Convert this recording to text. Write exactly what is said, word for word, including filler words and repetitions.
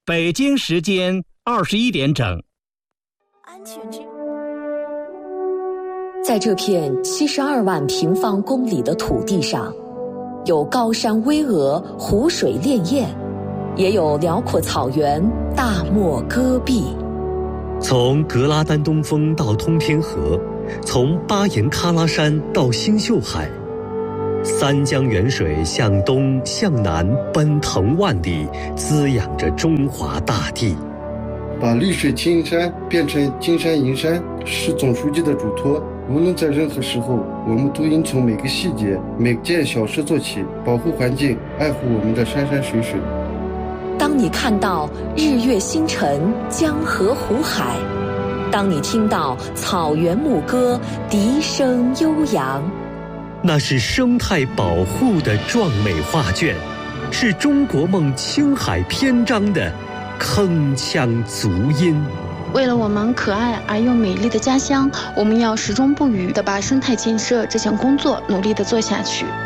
北京时间二十一点整。 安全区。 在这片七十二万平方公里的土地上，有高山巍峨、湖水潋滟，也有辽阔草原、大漠戈壁。 从格拉丹东峰到通天河，从巴颜喀拉山到星宿海，三江源水向东向南奔腾万里，滋养着中华大地。 把绿水青山变成金山银山是总书记的嘱托。无论在任何时候，我们都应从每个细节、每件小事做起，保护环境，爱护我们的山山水水。 当你看到日月星辰、江河湖海，当你听到草原牧歌笛声悠扬， 那是生态保护的壮美画卷，是中国梦青海篇章的铿锵足音。 为了我们可爱而又美丽的家乡，我们要始终不渝地把生态建设这项工作努力地做下去。